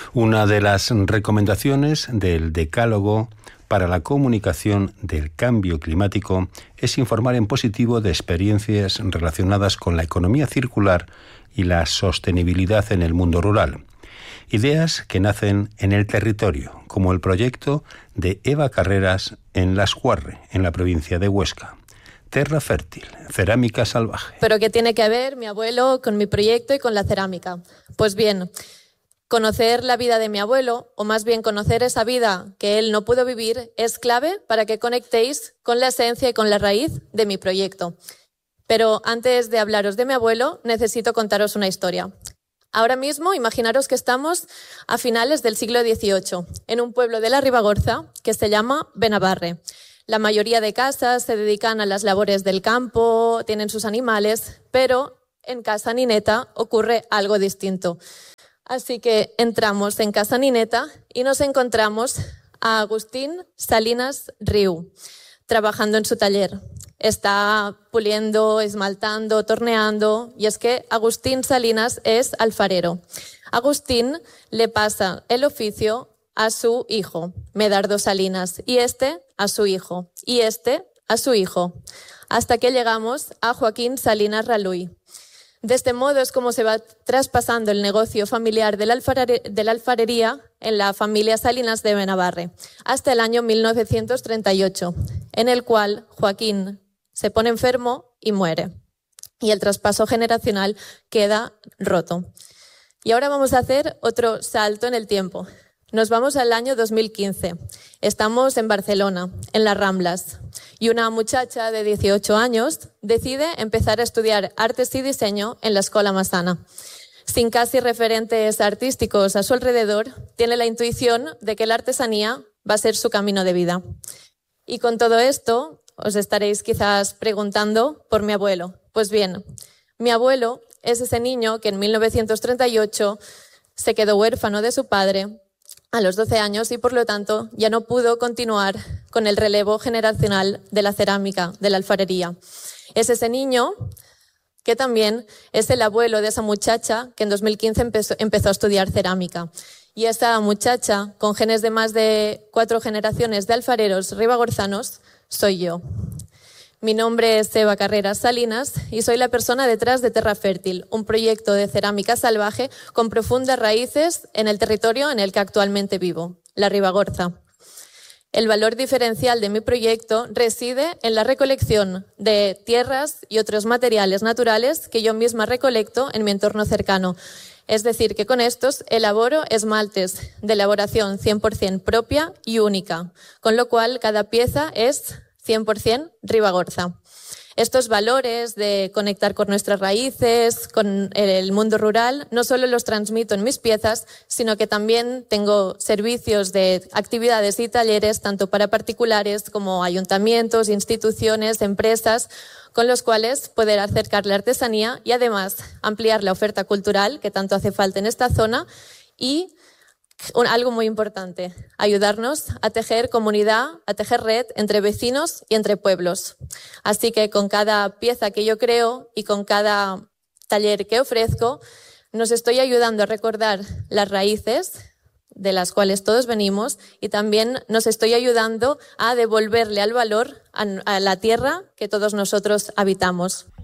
Una de las recomendaciones del Decálogo para la comunicación del cambio climático es informar en positivo de experiencias relacionadas con la economía circular y la sostenibilidad en el mundo rural. Ideas que nacen en el territorio, como el proyecto de Eva Carreras en Las Guarre, en la provincia de Huesca. Terra fértil, cerámica salvaje. ¿Pero qué tiene que ver mi abuelo con mi proyecto y con la cerámica? Pues bien, conocer la vida de mi abuelo, o más bien conocer esa vida que él no pudo vivir, es clave para que conectéis con la esencia y con la raíz de mi proyecto. Pero antes de hablaros de mi abuelo, necesito contaros una historia. Ahora mismo, imaginaros que estamos a finales del siglo XVIII, en un pueblo de la Ribagorza que se llama Benabarre. La mayoría de casas se dedican a las labores del campo, tienen sus animales, pero en Casa Nineta ocurre algo distinto. Así que entramos en Casa Nineta y nos encontramos a Agustín Salinas Riu, trabajando en su taller. Está puliendo, esmaltando, torneando, y es que Agustín Salinas es alfarero. Agustín le pasa el oficio a su hijo, Medardo Salinas, y este a su hijo, y este a su hijo, hasta que llegamos a Joaquín Salinas Raluy. De este modo es como se va traspasando el negocio familiar de la alfarería en la familia Salinas de Benabarre, hasta el año 1938, en el cual Joaquín se pone enfermo y muere. Y el traspaso generacional queda roto. Y ahora vamos a hacer otro salto en el tiempo. Nos vamos al año 2015. Estamos en Barcelona, en las Ramblas, y una muchacha de 18 años decide empezar a estudiar artes y diseño en la Escola Massana. Sin casi referentes artísticos a su alrededor, tiene la intuición de que la artesanía va a ser su camino de vida. Y con todo esto, os estaréis quizás preguntando por mi abuelo. Pues bien, mi abuelo es ese niño que en 1938 se quedó huérfano de su padre a los 12 años y por lo tanto ya no pudo continuar con el relevo generacional de la cerámica, de la alfarería. Es ese niño que también es el abuelo de esa muchacha que en 2015 empezó a estudiar cerámica. Y esa muchacha, con genes de más de 4 generaciones de alfareros ribagorzanos, soy yo. Mi nombre es Eva Carreras Salinas y soy la persona detrás de Terra Fértil, un proyecto de cerámica salvaje con profundas raíces en el territorio en el que actualmente vivo, la Ribagorza. El valor diferencial de mi proyecto reside en la recolección de tierras y otros materiales naturales que yo misma recolecto en mi entorno cercano. Es decir, que con estos elaboro esmaltes de elaboración 100% propia y única, con lo cual cada pieza es 100% Ribagorza. Estos valores de conectar con nuestras raíces, con el mundo rural, no solo los transmito en mis piezas, sino que también tengo servicios de actividades y talleres tanto para particulares como ayuntamientos, instituciones, empresas, con los cuales poder acercar la artesanía y además ampliar la oferta cultural que tanto hace falta en esta zona y algo muy importante, ayudarnos a tejer comunidad, a tejer red entre vecinos y entre pueblos. Así que con cada pieza que yo creo y con cada taller que ofrezco, nos estoy ayudando a recordar las raíces de las cuales todos venimos y también nos estoy ayudando a devolverle al valor a la tierra que todos nosotros habitamos.